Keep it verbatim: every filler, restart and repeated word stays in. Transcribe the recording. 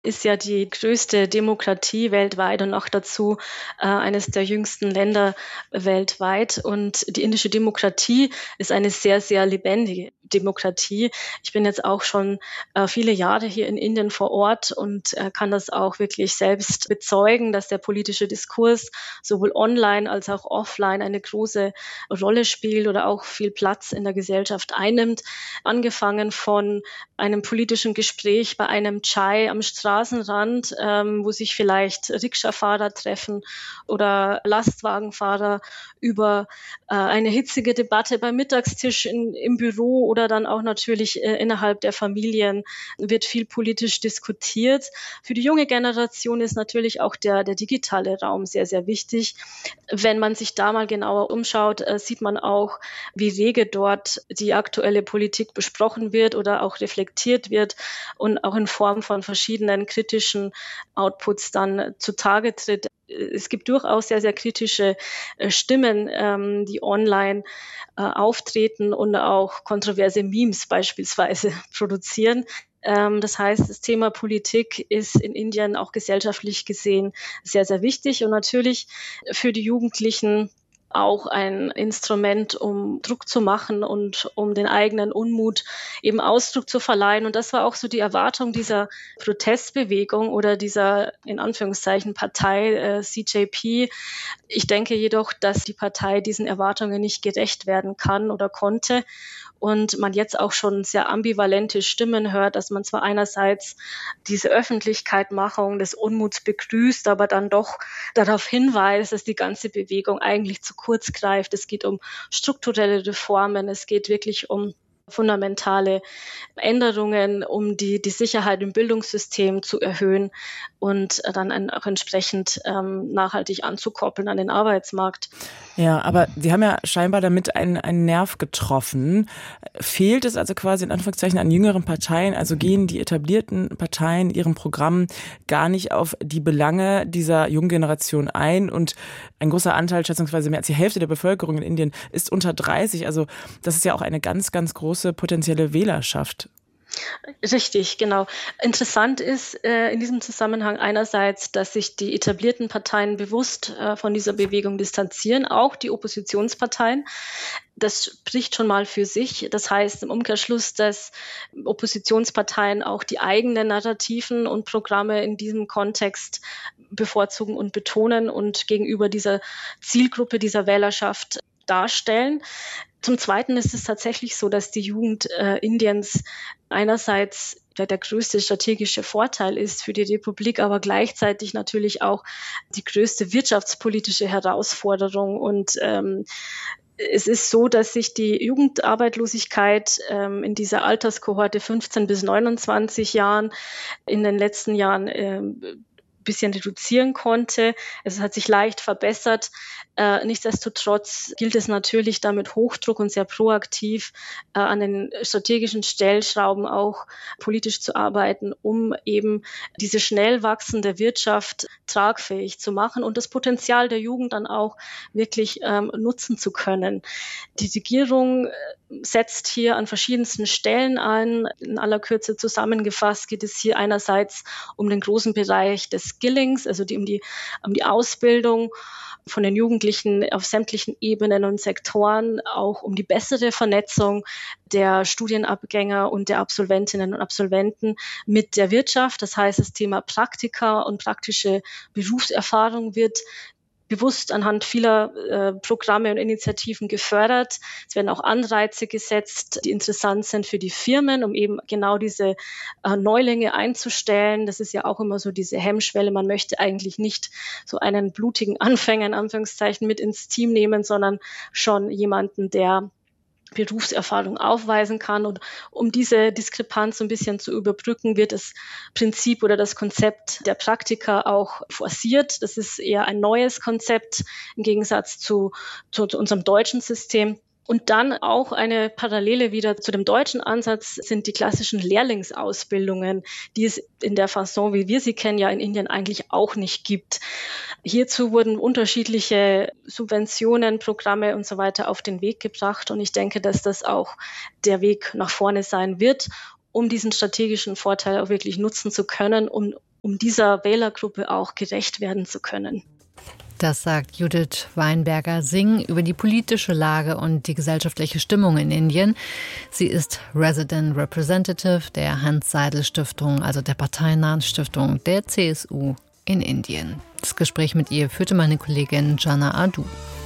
ist ja die größte Demokratie weltweit und auch dazu äh, eines der jüngsten Länder weltweit. Und die indische Demokratie ist eine sehr, sehr lebendige Demokratie. Ich bin jetzt auch schon äh, viele Jahre hier in Indien vor Ort und äh, kann das auch wirklich selbst bezeugen, dass der politische Diskurs sowohl online als auch offline eine große Rolle spielt oder auch viel Platz in der Gesellschaft einnimmt. Angefangen von einem politischen Gespräch bei einem Chai am Straßenrand, ähm, wo sich vielleicht Rikscha-Fahrer treffen oder Lastwagenfahrer, über äh, eine hitzige Debatte beim Mittagstisch in, im Büro oder dann auch natürlich äh, innerhalb der Familien wird viel politisch diskutiert. Für die junge Generation ist natürlich auch der, der digitale Raum sehr, sehr wichtig. Wenn man sich da mal genauer umschaut, äh, sieht man auch, wie rege dort die aktuelle Politik besprochen wird oder auch reflektiert wird und auch in Form von verschiedenen kritischen Outputs dann zutage tritt. Es gibt durchaus sehr, sehr kritische äh, Stimmen, ähm, die online äh, auftreten und auch kontroverse Memes beispielsweise produzieren. Ähm, das heißt, das Thema Politik ist in Indien auch gesellschaftlich gesehen sehr, sehr wichtig und natürlich für die Jugendlichen auch ein Instrument, um Druck zu machen und um den eigenen Unmut eben Ausdruck zu verleihen. Und das war auch so die Erwartung dieser Protestbewegung oder dieser, in Anführungszeichen, Partei äh, C J P. Ich denke jedoch, dass die Partei diesen Erwartungen nicht gerecht werden kann oder konnte. Und man jetzt auch schon sehr ambivalente Stimmen hört, dass man zwar einerseits diese Öffentlichkeitmachung des Unmuts begrüßt, aber dann doch darauf hinweist, dass die ganze Bewegung eigentlich zu kurz greift. Es geht um strukturelle Reformen, es geht wirklich um fundamentale Änderungen, um die, die Sicherheit im Bildungssystem zu erhöhen und dann ein, auch entsprechend ähm, nachhaltig anzukoppeln an den Arbeitsmarkt. Ja, aber Sie haben ja scheinbar damit einen, einen Nerv getroffen. Fehlt es also quasi in Anführungszeichen an jüngeren Parteien, also gehen die etablierten Parteien in ihrem Programm gar nicht auf die Belange dieser jungen Generation ein und ein großer Anteil, schätzungsweise mehr als die Hälfte der Bevölkerung in Indien ist unter dreißig, also das ist ja auch eine ganz, ganz große potenzielle Wählerschaft. Richtig, genau. Interessant ist äh, in diesem Zusammenhang einerseits, dass sich die etablierten Parteien bewusst äh, von dieser Bewegung distanzieren, auch die Oppositionsparteien. Das spricht schon mal für sich. Das heißt im Umkehrschluss, dass Oppositionsparteien auch die eigenen Narrativen und Programme in diesem Kontext bevorzugen und betonen und gegenüber dieser Zielgruppe, dieser Wählerschaft darstellen. Zum Zweiten ist es tatsächlich so, dass die Jugend äh, Indiens einerseits der, der größte strategische Vorteil ist für die Republik, aber gleichzeitig natürlich auch die größte wirtschaftspolitische Herausforderung. Und ähm, es ist so, dass sich die Jugendarbeitslosigkeit ähm, in dieser Alterskohorte fünfzehn bis neunundzwanzig Jahren in den letzten Jahren ähm, bisschen reduzieren konnte. Es hat sich leicht verbessert. Äh, nichtsdestotrotz gilt es natürlich, da mit Hochdruck und sehr proaktiv äh, an den strategischen Stellschrauben auch politisch zu arbeiten, um eben diese schnell wachsende Wirtschaft tragfähig zu machen und das Potenzial der Jugend dann auch wirklich ähm, nutzen zu können. Die Regierung setzt hier an verschiedensten Stellen ein. In aller Kürze zusammengefasst geht es hier einerseits um den großen Bereich des Skillings, also die, um, die, um die Ausbildung von den Jugendlichen auf sämtlichen Ebenen und Sektoren, auch um die bessere Vernetzung der Studienabgänger und der Absolventinnen und Absolventen mit der Wirtschaft. Das heißt, das Thema Praktika und praktische Berufserfahrung wird bewusst anhand vieler äh, Programme und Initiativen gefördert. Es werden auch Anreize gesetzt, die interessant sind für die Firmen, um eben genau diese äh, Neulinge einzustellen. Das ist ja auch immer so diese Hemmschwelle. Man möchte eigentlich nicht so einen blutigen Anfänger in Anführungszeichen mit ins Team nehmen, sondern schon jemanden, der Berufserfahrung aufweisen kann. Und um diese Diskrepanz so ein bisschen zu überbrücken, wird das Prinzip oder das Konzept der Praktika auch forciert. Das ist eher ein neues Konzept im Gegensatz zu, zu, zu unserem deutschen System. Und dann auch eine Parallele wieder zu dem deutschen Ansatz sind die klassischen Lehrlingsausbildungen, die es in der Fasson, wie wir sie kennen, ja in Indien eigentlich auch nicht gibt. Hierzu wurden unterschiedliche Subventionen, Programme und so weiter auf den Weg gebracht. Und ich denke, dass das auch der Weg nach vorne sein wird, um diesen strategischen Vorteil auch wirklich nutzen zu können, um um dieser Wählergruppe auch gerecht werden zu können. Das sagt Judith Weinberger-Singh über die politische Lage und die gesellschaftliche Stimmung in Indien. Sie ist Resident Representative der Hans-Seidel-Stiftung, also der parteinahen Stiftung der C S U in Indien. Das Gespräch mit ihr führte meine Kollegin Jana Adu.